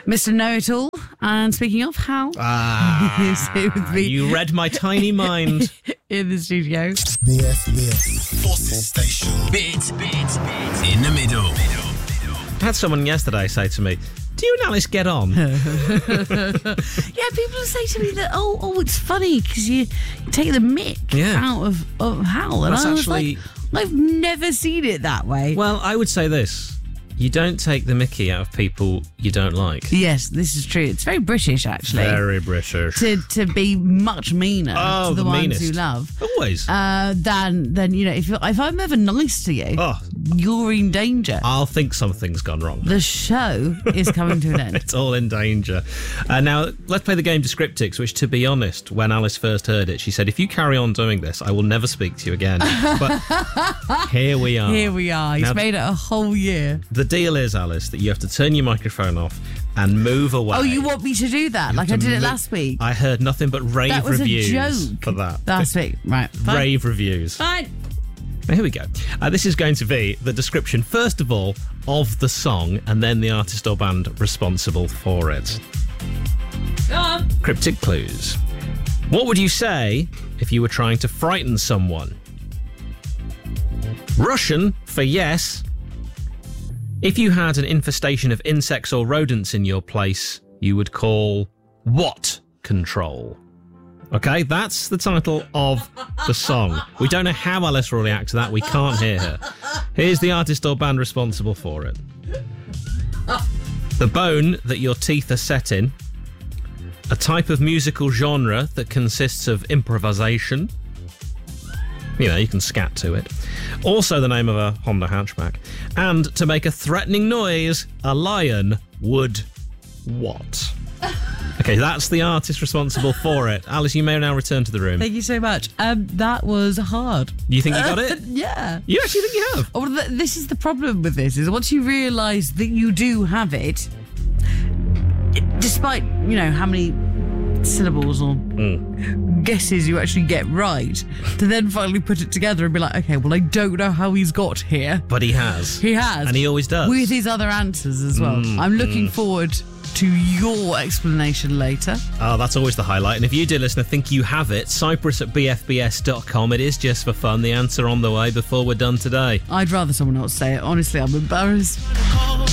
Mr. Know-It-All. And speaking of, Hal is here with me. You read my tiny mind. In the studio. BFBS Forces Station. Bit in the middle. I had someone yesterday say to me, do you and Alice get on? Yeah, people say to me that, oh, it's funny because you take the mick out of Hal. And That's I was actually... like, I've never seen it that way. Well, I would say this. You don't take the mickey out of people you don't like. Yes, this is true. It's very British, actually. Very British. To be much meaner to the ones meanest. you love. Always. Than you know, if I'm ever nice to you, you're in danger. I'll think something's gone wrong. The show is coming to an end. It's all in danger. Now, let's play the game Descriptics, which, to be honest, when Alice first heard it, she said, if you carry on doing this, I will never speak to you again. But here we are. Here we are. He's made it a whole year. The deal is, Alice, that you have to turn your microphone off and move away. Oh, you want me to do that? Like I did it last week? I heard nothing but rave reviews. That was a joke for that. Last week. Right. Fine. Rave reviews. Fine. Now, here we go. This is going to be the description, first of all, of the song, and then the artist or band responsible for it. Go on. Cryptic clues. What would you say if you were trying to frighten someone? Russian for yes. If you had an infestation of insects or rodents in your place, you would call what control? Okay, that's the title of the song. We don't know how Alice will react to that. We can't hear her. Here's the artist or band responsible for it. The bone that your teeth are set in. A type of musical genre that consists of improvisation. You know, you can scat to it. Also the name of a Honda hatchback. And to make a threatening noise, a lion would what? Okay, that's the artist responsible for it. Alice, you may now return to the room. Thank you so much. That was hard. You think you got it? Yeah. You actually think you have? Oh, this is the problem with this, is once you realise that you do have it, despite, you know, how many syllables or guesses you actually get right, to then finally put it together and be like, okay, well, I don't know how he's got here. But he has. He has. And he always does. With his other answers as well. I'm looking forward to your explanation later. Oh, that's always the highlight. And if you, dear listener, think you have it, cyprus@bfbs.com. It is just for fun. The answer on the way before we're done today. I'd rather someone else say it. Honestly, I'm embarrassed.